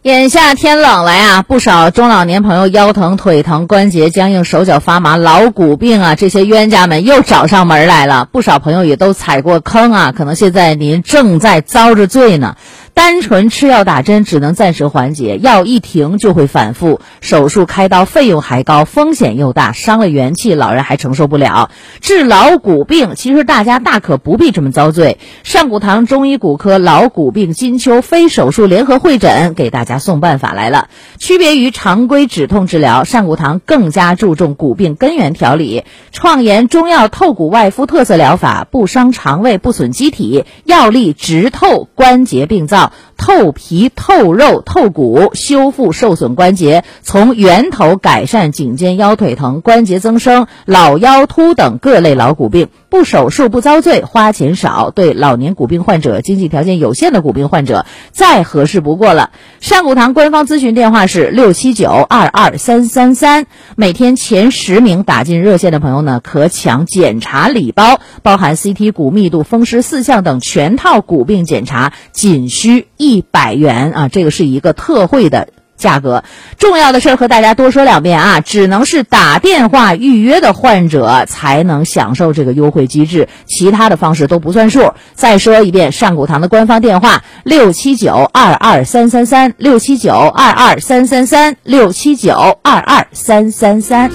眼下天冷了呀，不少中老年朋友腰疼、腿疼、关节僵硬、手脚发麻、老骨病啊，这些冤家们又找上门来了。不少朋友也都踩过坑啊，可能现在您正在遭着罪呢。单纯吃药打针只能暂时缓解，药一停就会反复，手术开刀费用还高，风险又大，伤了元气，老人还承受不了。治老骨病，其实大家大可不必这么遭罪。上古堂中医骨科老骨病金秋非手术联合会诊给大家送办法来了。区别于常规止痛治疗，上古堂更加注重骨病根源调理，创研中药透骨外敷特色疗法，不伤肠胃，不损机体，药力直透关节病灶，透皮、透肉、透骨，修复受损关节，从源头改善颈肩腰腿疼、关节增生、老腰突等各类老骨病，不手术不遭罪，花钱少，对老年骨病患者、经济条件有限的骨病患者再合适不过了。上古堂官方咨询电话是679-22333，每天前10名打进热线的朋友呢，可抢检查礼包，包含 CT 骨密度、风湿4项等全套骨病检查，仅需100元啊，这个是一个特惠的价格。重要的事儿和大家多说2遍啊，只能是打电话预约的患者才能享受这个优惠机制，其他的方式都不算数。再说一遍，上古堂的官方电话679-22333 679-22333 679-22333。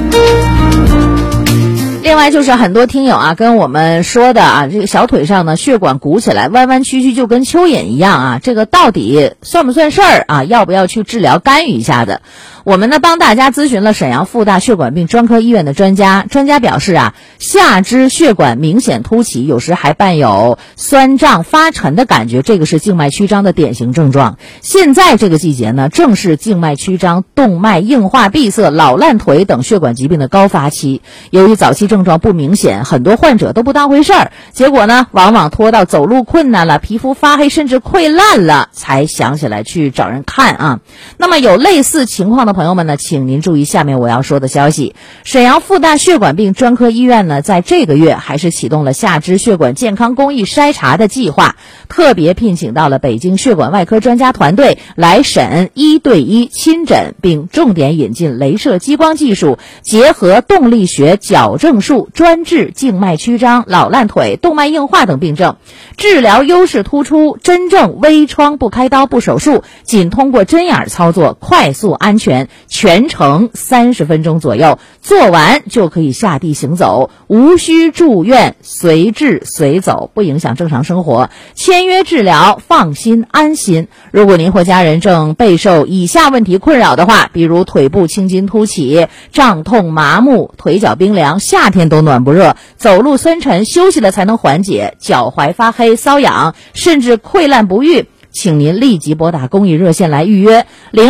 另外就是很多听友啊跟我们说的啊，这个小腿上呢血管鼓起来弯弯曲曲就跟蚯蚓一样啊，这个到底算不算事儿啊？要不要去治疗干预一下的？我们呢帮大家咨询了沈阳妇大血管病专科医院的专家表示啊，下肢血管明显凸起，有时还伴有酸胀发沉的感觉，这个是静脉曲张的典型症状。现在这个季节呢，正是静脉曲张、动脉硬化闭塞、老烂腿等血管疾病的高发期。由于早期症状不明显，很多患者都不当回事儿，结果呢往往拖到走路困难了、皮肤发黑甚至溃烂了才想起来去找人看啊。那么有类似情况的朋友们呢，请您注意下面我要说的消息。沈阳妇大血管病专科医院呢，在这个月还是启动了下肢血管健康公益筛查的计划，特别聘请到了北京血管外科专家团队来审1对1亲诊，并重点引进雷射激光技术，结合动力学矫正术，专治静脉曲张、老烂腿、动脉硬化等病症，治疗优势突出，真正微创，不开刀不手术，仅通过针眼操作，快速安全，全程30分钟左右，做完就可以下地行走，无需住院，随治随走，不影响正常生活，签约治疗，放心安心。如果您或家人正备受以下问题困扰的话，比如腿部青筋凸起、胀痛麻木、腿脚冰凉、夏天都暖不热、走路酸沉、休息了才能缓解、脚踝发黑瘙痒，甚至溃烂不愈，请您立即拨打公益热线来预约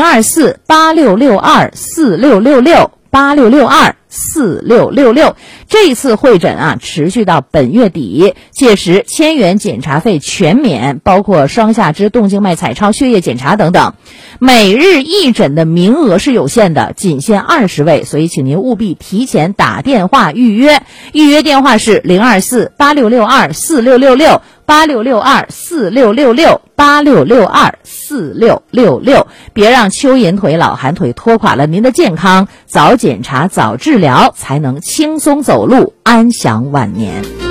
024-8662-4666 8662-4666。这次会诊啊，持续到本月底，届时1000元检查费全免，包括双下肢动静脉彩超、血液检查等等。每日一诊的名额是有限的，仅限20位，所以请您务必提前打电话预约。预约电话是024-8662-4666 8662-4666 8662-4666，别让蚯蚓腿、老寒腿拖垮了您的健康，早检查早治疗，才能轻松走路，安享晚年。